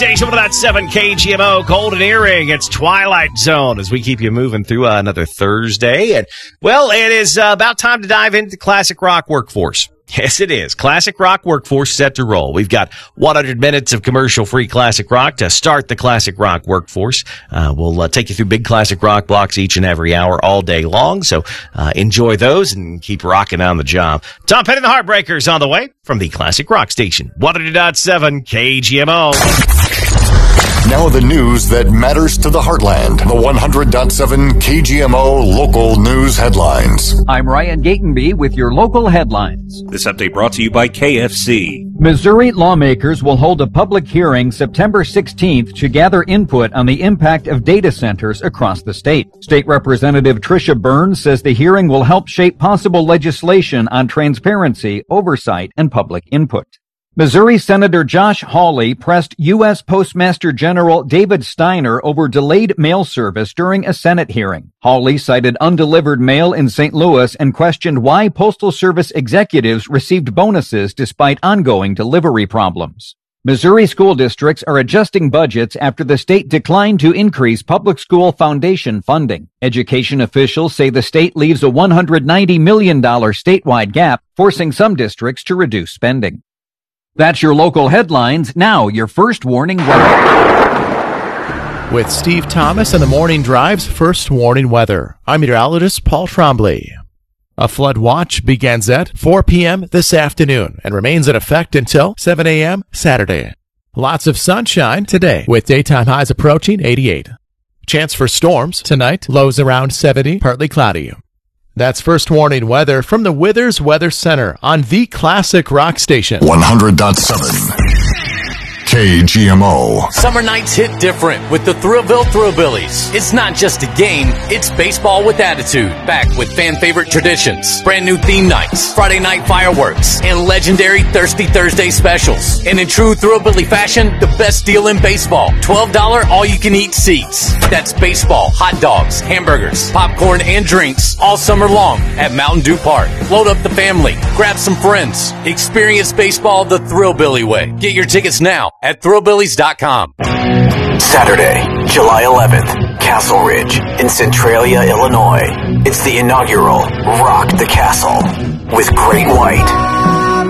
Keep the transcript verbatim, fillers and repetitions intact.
Station one oh point seven K G M O, Golden Earring. It's Twilight Zone as we keep you moving through uh, another Thursday. And, well, it is uh, about time to dive into the classic rock workforce. Yes, it is. Classic rock workforce set to roll. We've got one hundred minutes of commercial-free classic rock to start the classic rock workforce. Uh, we'll uh, take you through big classic rock blocks each and every hour all day long. So uh, enjoy those and keep rocking on the job. Tom Petty and the Heartbreakers on the way from the Classic Rock Station. one hundred point seven K G M O. Now the news that matters to the heartland. The one hundred point seven K G M O local news headlines. I'm Ryan Gatenby with your local headlines. This update brought to you by K F C. Missouri lawmakers will hold a public hearing September sixteenth to gather input on the impact of data centers across the state. State Representative Tricia Burns says the hearing will help shape possible legislation on transparency, oversight, and public input. Missouri Senator Josh Hawley pressed U S Postmaster General David Steiner over delayed mail service during a Senate hearing. Hawley cited undelivered mail in Saint Louis and questioned why Postal Service executives received bonuses despite ongoing delivery problems. Missouri school districts are adjusting budgets after the state declined to increase public school foundation funding. Education officials say the state leaves a one hundred ninety million dollars statewide gap, forcing some districts to reduce spending. That's your local headlines. Now, your first warning weather. With Steve Thomas and the Morning Drive's first warning weather, I'm meteorologist Paul Trombley. A flood watch begins at four p.m. this afternoon and remains in effect until seven a.m. Saturday. Lots of sunshine today with daytime highs approaching eighty-eight. Chance for storms tonight, lows around seventy, partly cloudy. That's first warning weather from the Withers Weather Center on the Classic Rock Station. one hundred point seven K G M O. Summer nights hit different with the Thrillville Thrillbillies. It's not just a game, it's baseball with attitude. Back with fan favorite traditions, brand new theme nights, Friday night fireworks, and legendary Thirsty Thursday specials. And in true Thrillbilly fashion, the best deal in baseball. twelve dollars all-you-can-eat seats. That's baseball, hot dogs, hamburgers, popcorn, and drinks all summer long at Mountain Dew Park. Load up the family, grab some friends. Experience baseball the Thrillbilly way. Get your tickets now at thrillbillies dot com. Saturday, July eleventh, Castle Ridge in Centralia, Illinois. It's the inaugural Rock the Castle with Great White,